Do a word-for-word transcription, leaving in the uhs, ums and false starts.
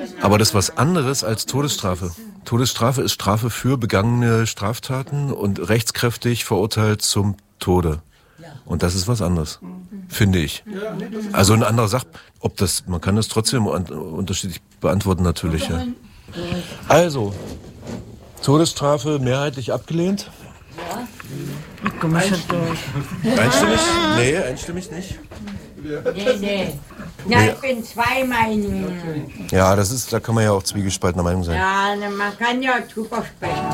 Aber das ist was anderes als Todesstrafe. Todesstrafe ist Strafe für begangene Straftaten und rechtskräftig verurteilt zum Tode. Und das ist was anderes, finde ich. Also ein anderer Sach... Ob das, man kann das trotzdem unterschiedlich beantworten natürlich. Ja. Also, Todesstrafe mehrheitlich abgelehnt. Ja. Ich komme schon durch. Einstimmig? Nee, einstimmig nicht. Nee, nee. Ja, ich bin zwei Meinungen. Ja, das ist, da kann man ja auch zwiegespaltener Meinung sein. Ja, man kann ja drüber sprechen.